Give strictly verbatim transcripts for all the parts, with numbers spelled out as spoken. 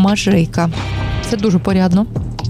Мажейка. Це дуже порядно.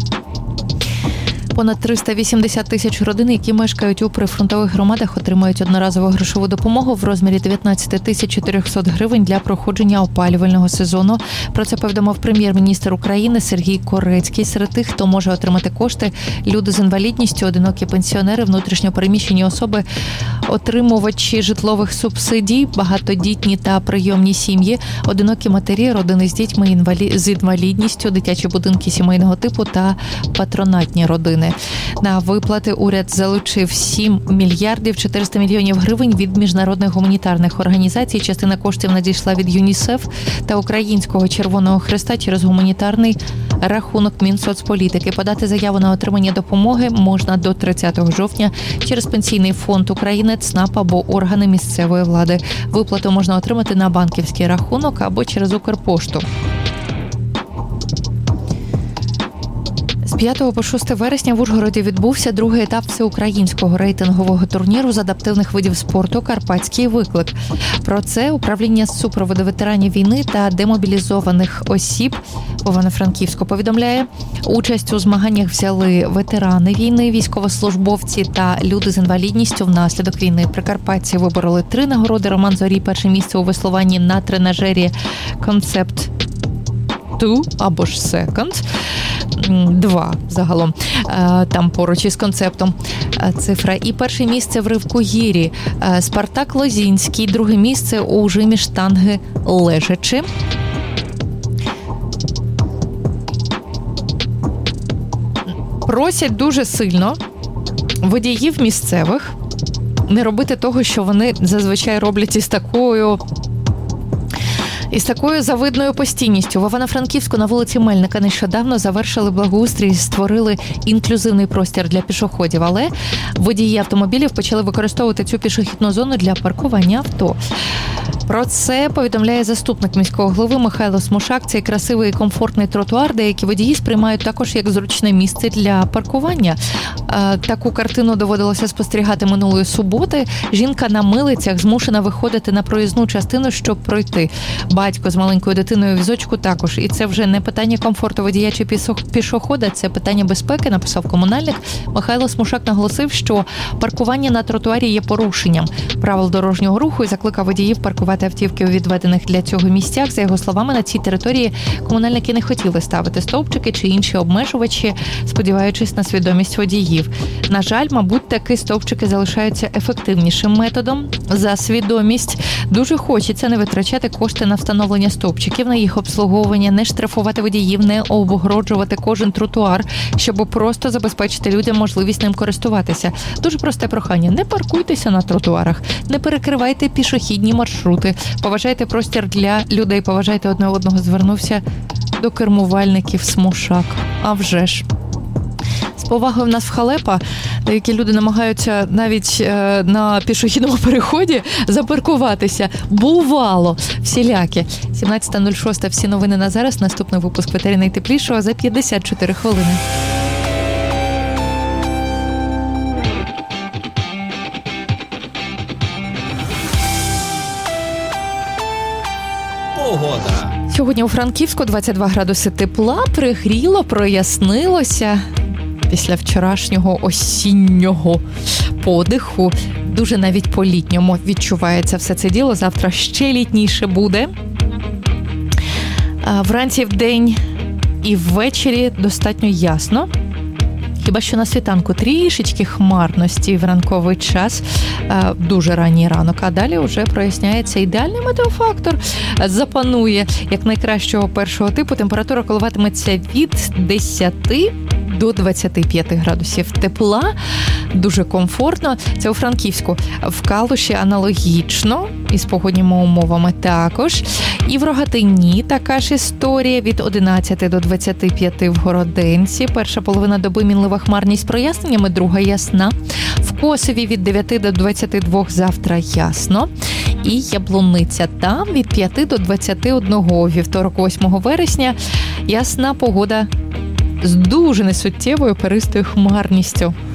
Понад триста вісімдесят тисяч родин, які мешкають у прифронтових громадах, отримають одноразову грошову допомогу в розмірі дев'ятнадцять тисяч чотириста гривень для проходження опалювального сезону. Про це повідомив прем'єр-міністр України Сергій Корецький. Серед тих, хто може отримати кошти, люди з інвалідністю, одинокі пенсіонери, внутрішньо переміщені особи, отримувачі житлових субсидій, багатодітні та прийомні сім'ї, одинокі матері, родини з дітьми інвалі... з інвалідністю, дитячі будинки сімейного типу та патронатні родини. На виплати уряд залучив сім мільярдів чотириста мільйонів гривень від міжнародних гуманітарних організацій. Частина коштів надійшла від ЮНІСЕФ та Українського Червоного Хреста через гуманітарний рахунок Мінсоцполітики. Подати заяву на отримання допомоги можна до тридцятого жовтня через Пенсійний фонд України, ЦНАП або органи місцевої влади. Виплату можна отримати на банківський рахунок або через Укрпошту. З п'ятого по шосте вересня в Ужгороді відбувся другий етап всеукраїнського рейтингового турніру з адаптивних видів спорту «Карпатський виклик». Про це управління з супроводу ветеранів війни та демобілізованих осіб в Івано-Франківську повідомляє. Участь у змаганнях взяли ветерани війни, військовослужбовці та люди з інвалідністю внаслідок війни. Прикарпатці вибороли три нагороди. Роман Зорій перше місце у веслуванні на тренажері «Концепт два» або ж «Секонд». Два загалом, там поруч із концептом цифра. І перше місце в ривку гірі Спартак Лозінський, друге місце у жимі штанги лежачи. Просять дуже сильно водіїв місцевих не робити того, що вони зазвичай роблять із такою І з такою завидною постійністю. В Івано-Франківську на вулиці Мельника нещодавно завершили благоустрій і створили інклюзивний простір для пішоходів. Але водії автомобілів почали використовувати цю пішохідну зону для паркування авто. Про це повідомляє заступник міського голови Михайло Смушак. Цей красивий і комфортний тротуар деякі водії сприймають також як зручне місце для паркування. Таку картину доводилося спостерігати минулої суботи. Жінка на милицях змушена виходити на проїзну частину, щоб пройти. Батько з маленькою дитиною в візочку також. І це вже не питання комфорту водія чи пішохода, це питання безпеки, написав комунальник. Михайло Смушак наголосив, що паркування на тротуарі є порушенням правил дорожнього руху і закликав водіїв паркувати автівки у відведених для цього місцях. За його словами, на цій території комунальники не хотіли ставити стовпчики чи інші обмежувачі, сподіваючись на свідомість водіїв. На жаль, мабуть, такі стовпчики залишаються ефективнішим методом. За свідомість дуже хочеться не витрачати кошти на встановлення стовпчиків, на їх обслуговування, не штрафувати водіїв, не обгороджувати кожен тротуар, щоб просто забезпечити людям можливість ним користуватися. Дуже просте прохання. Не паркуйтеся на тротуарах, не перекривайте пішохідні маршрути, поважайте простір для людей, поважайте одне одного, звернувся до кермувальників Смушак. А вже ж. З повагою в нас в халепа, деякі люди намагаються навіть е, на пішохідному переході запаркуватися. Бувало всілякі. сімнадцята нуль шість. Всі новини на зараз. Наступний випуск «Ветері найтеплішого» за п'ятдесят чотири хвилини. Погода. Сьогодні у Франківську двадцять два градуси тепла, пригріло, прояснилося. Після вчорашнього осіннього подиху дуже навіть по-літньому відчувається все це діло. Завтра ще літніше буде. Вранці, вдень і ввечері достатньо ясно. Хіба що на світанку трішечки хмарності в ранковий час, дуже ранній ранок, а далі вже проясняється ідеальний метеофактор. Запанує як найкращого першого типу. Температура коливатиметься від десяти до двадцяти п'яти градусів тепла. Дуже комфортно. Це у Франківську. В Калуші аналогічно, із погодніми умовами також. І в Рогатині така ж історія від одинадцяти до двадцяти п'яти в Городенці. Перша половина доби мінлива хмарність з проясненнями, друга ясна. В Косові від дев'яти до двадцяти двох завтра ясно. І Яблуниця там від п'яти до двадцяти одного. Вівторок восьмого вересня ясна погода з дуже несуттєвою перистою хмарністю.